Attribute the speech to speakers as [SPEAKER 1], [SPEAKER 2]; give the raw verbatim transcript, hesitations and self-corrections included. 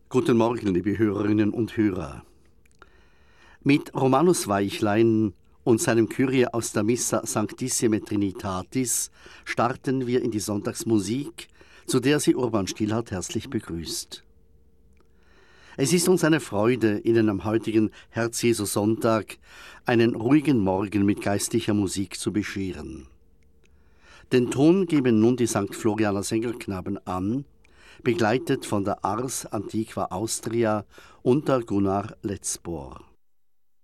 [SPEAKER 1] Guten Morgen, liebe Hörerinnen und Hörer. Mit Romanus Weichlein und seinem Kyrie aus der Missa Sanctissime Trinitatis starten wir in die Sonntagsmusik, zu der Sie Urban Stillhardt herzlich begrüßt. Es ist uns eine Freude, Ihnen am heutigen Herz-Jesu-Sonntag einen ruhigen Morgen mit geistlicher Musik zu bescheren. Den Ton geben nun die Sankt Florianer Sängerknaben an, begleitet von der Ars Antiqua Austria unter Gunnar Letzbohr.